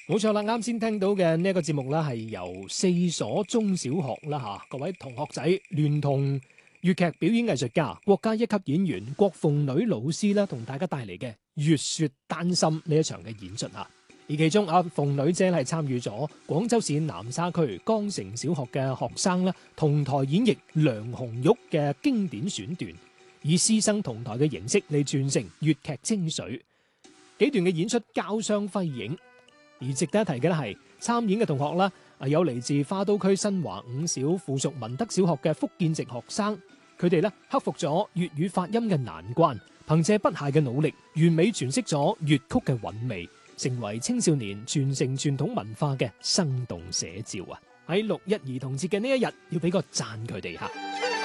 冇錯啦，啱先聽到嘅呢一個節目啦，係由4所中小學啦吓，各位同學仔聯同粵劇表演藝術家、國家一級演員郭鳳女老師啦，同大家帶嚟嘅《月雪丹心》呢一場嘅演出吓。而其中鳳女姐係參與咗廣州市南沙區江城小學嘅學生啦，同台演繹梁紅玉嘅經典選段，以師生同台嘅形式嚟傳承粵劇精髓。幾段嘅演出交相輝映。而值得一提嘅咧係參演嘅同學啦，有嚟自花都區新華五小附屬文德小學嘅福建籍學生，佢哋咧克服咗粵語發音嘅難關，憑借不懈嘅努力，完美詮釋咗粵曲嘅韻味，成為青少年傳承傳統文化嘅生動寫照啊！喺6·1兒童節嘅呢一日，要俾個讚佢哋嚇。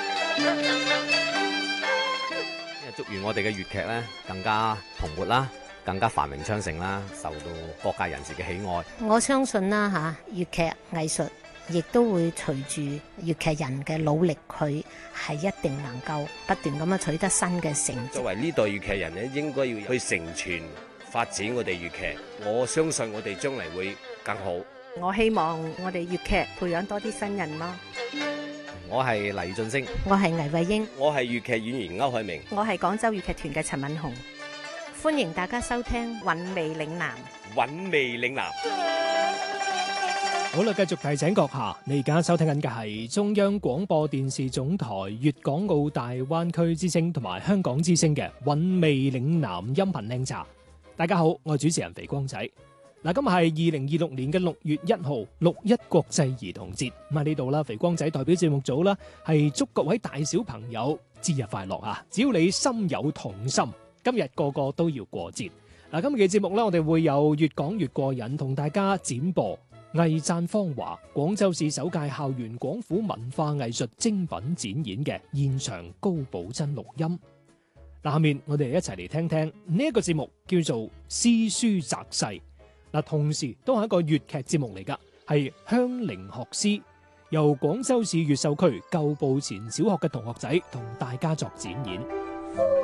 祝願我哋嘅粵劇咧更加蓬勃啦，更加繁榮昌盛啦，受到各界人士嘅喜愛。 我相信啦嚇，粵劇藝術亦都會隨住粵劇人嘅努力，佢係一定能夠不斷咁樣取得新嘅成績。 作為呢代粵劇人咧，應該要去承傳發展我哋粵劇。我相信我哋將嚟會更好。 我希望我哋粵劇培養多啲新人咯。 我係黎俊升， 我係倪慧英， 我係粵劇演員歐海明， 我係廣州粵劇團嘅陳敏紅。 歡迎大家收聽《韻味嶺南》。 韻味嶺南。 好啦，繼續提醒閣下，你而家收聽緊嘅係中央廣播電視總台粵港澳大灣區之聲同埋香港之聲嘅《韻味嶺南》音頻靚茶。大家好，我係主持人肥光仔。嗱，今日係2026年嘅6月1號，6·1國際兒童節。咁喺呢度啦，肥光仔代表節目組啦，係祝各位大小朋友節日快樂啊！只要你心有童心，今日個個都要過節。嗱，今日嘅節目咧，我哋會有越講越過癮，同大家展播藝讚芳華廣州市首屆校園廣府文化藝術精品展演嘅現場高保真錄音。嗱，下面我哋一齊嚟聽聽呢一個節目，叫做《詩書擇世》。嗱，同時都係一個粵劇節目嚟㗎，係鄉齡學詩，由廣州市越秀區舊步前小學嘅同學仔同大家作展演。